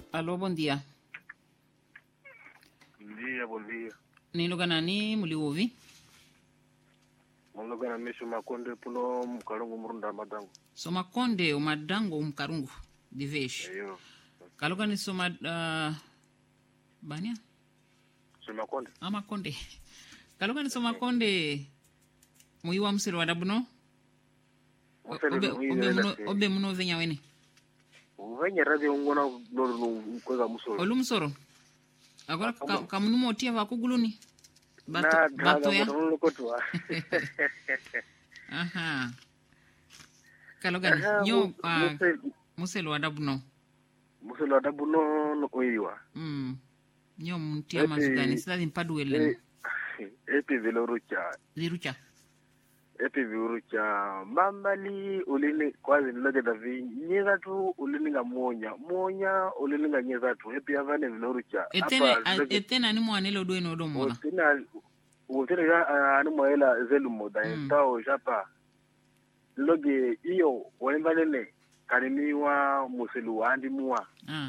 Alô, bom dia. Bom dia. Ni luga nani muliuvi? Muluga na mishu makonde puno mkarungu murunda madango. So makonde o madango mkarungu de vez. Eyo. Kaluga ni so bania? So makonde. Makonde. Kaluga ni so makonde muiwa mselo wadabuno? Obe muno venya wene. Venya radio ngona no kweza musoro. Olu musoro. Agora kamu motia vakuguluni. Bato ya. Aha. Kaluga nyo muselo wadabuno. Muselo wadabuno no oiwa. Nyo mtia mazugani sita mpaduele. Epi velorucha. Lirucha. Epi virucha mambali ulini kwazi niloge davi nyeza tu ulininga monya ulininga nyeza tu epi avane vilorucha etena ni mwanelo dwe no domola utena ya ani mwaela zelu moda tao japa loge iyo walimbalele kanimiwa muselu andi muwa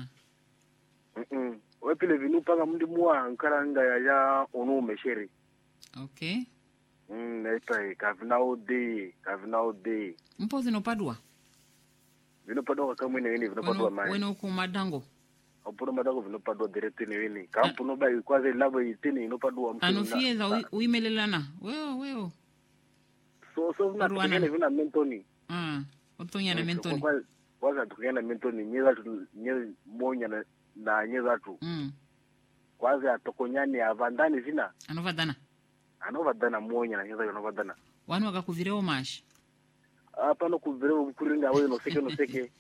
wepile vinu panga mundi muwa nkaranga ya onu mesheri. Okay. Naipai kavinao de. Mpozi no padua. Vino padua kama ni vino padua mai. Weno ku madango. Opuro madango vino padua direct ni wini. Kampu no bai kwaze labo itini no padua mtu. Anofieza uimelelana. Weo. So vina vina mentoni. Otonya na mentoni. Kwaza tukena mentoni nyeza monya na nyeza tu. Kwaza atokonyani avandani zina. Anovadana monya na nyeza anovadana. Wanu wakakuvireo mashi. Hapa no kuvireo kuringa wewe no seke.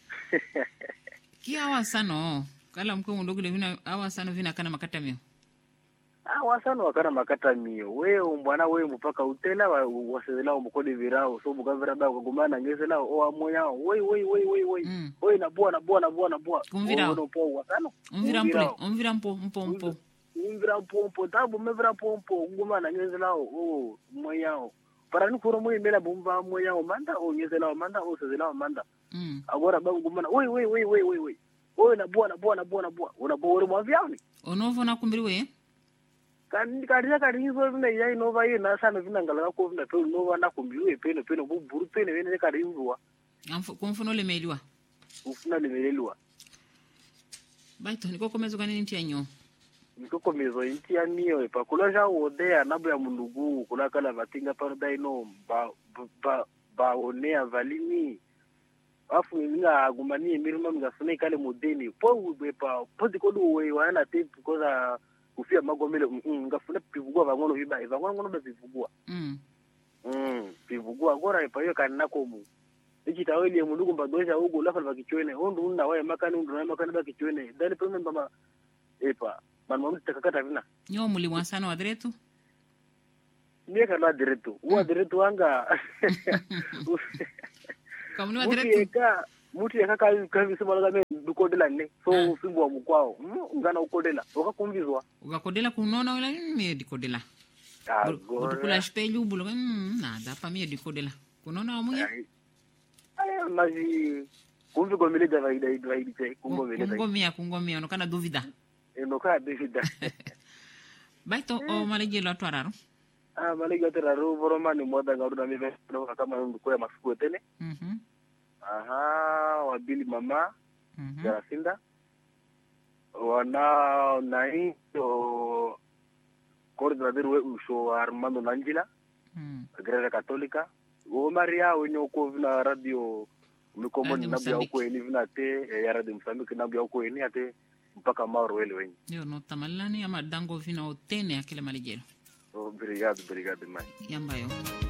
Kia wasano kala mkwe ndogule vina awasano vina kana makata mio. Wasano wakana makata mio. Wewe mbwana wewe mpaka utela wasezela umkode virao so mukavira ba kugumana ngezela o monya wei. Wewe na bwana. Kumvirao. No po wasano. Umvira mpo. Umvira pompo tabu mevira pompo ngumana ngezela moyao para ni kuro moyi mela bumba moyao manda ngezela manda sezela manda agora ba ngumana wei oyo na bwana una bora mwa vyani onovo na kumbiriwe kari hizo vina yai nova yeye na sana vina ngala ko vina pe nova na kumbiriwe peno buru peno vene kari hizo kumfuno lemeliwa ufuna lemelelwa baito niko komezo kanini ntianyo Mikoko mezo inti ya niyo pa kulaja odea nabu ya mundugu kulakala batinga pano daino ba onea valini afu minga agumani miruma minga sune kale modeni po ubepa podi kodu we wana tape koza kufia magomele ngafuna pivugwa vangono viba vangono ba pivugwa pivugwa agora pa hiyo kana komu ikitaweli mundugu mbadosha huko lafa bakichwene hondo unna wae makani ndo na makani bakichwene dani pembe mama epa manu takakata vina nyo muli wansana wa direto nieka na direto wa direto anga kama ni wa direto muti ya kavi sema laga dukodela ne so fimbo wa mkwao ngana ukodela ukakumvizwa ukakodela kunona wala mie dikodela kula spelju bulo nada pa mie dikodela kunona amuya maji kumvi gomile da vaidi te kungomia onokana duvida enoka duvida baito o malejelo atwararo malejelo atwararo boromani moda ngaruda mive kama ndiko ya masuku tene wabili mama Jarasinda wana nai coordinador we usho Armando Nanjila Igreja Católica o Maria wenye uko vina radio mikomoni nabu ya uko eni vina te ya radio Msambiki nabu ya uko eni ate mpaka mauro wele wenye yo no tamalani ama dango vina otene akile malejelo obrigado mãe yambayo